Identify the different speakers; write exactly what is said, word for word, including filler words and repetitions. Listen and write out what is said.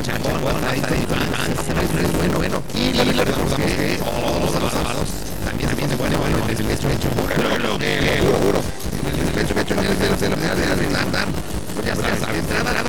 Speaker 1: chambón, pasadito, es bueno, bueno. Y le recordamos que todos los sábados también también se pone bueno el hecho hecho lo que duro duro el hecho hecho en el de la de la de la pues ya sabes, entrada